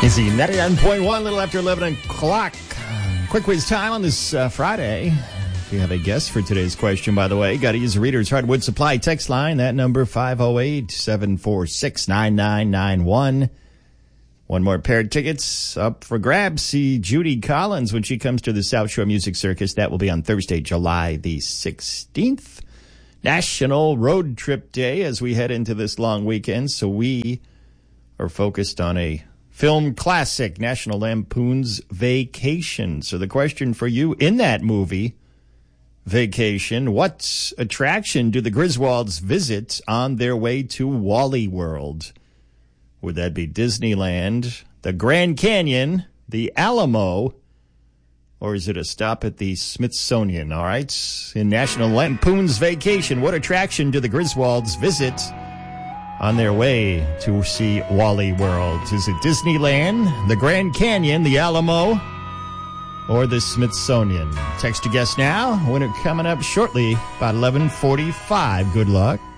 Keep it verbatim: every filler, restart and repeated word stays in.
Easy ninety-nine point one, a little after eleven o'clock. Quick quiz time on this uh, Friday. If you have a guess for today's question, by the way, got to use the Reader's Hardwood Supply text line. That number, five oh eight, seven four six, nine nine nine one. One more pair of tickets up for grabs. See Judy Collins when she comes to the South Shore Music Circus. That will be on Thursday, July the sixteenth. National Road Trip Day as we head into this long weekend. So we are focused on a film classic, National Lampoon's Vacation. So the question for you, in that movie, Vacation, what attraction do the Griswolds visit on their way to Wally World? Would that be Disneyland, the Grand Canyon, the Alamo, or is it a stop at the Smithsonian? All right. In National Lampoon's Vacation, what attraction do the Griswolds visit on their way to see Wally World? Is it Disneyland, the Grand Canyon, the Alamo, or the Smithsonian? Text to guess now. Winner coming up shortly, about eleven forty-five. Good luck.